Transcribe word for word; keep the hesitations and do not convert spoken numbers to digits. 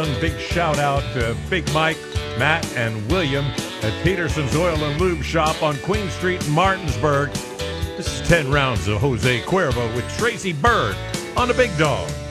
Big shout out to Big Mike, Matt, and William at Peterson's Oil and Lube Shop on Queen Street in Martinsburg. This is ten rounds of Jose Cuervo with Tracy Bird on the Big Dog.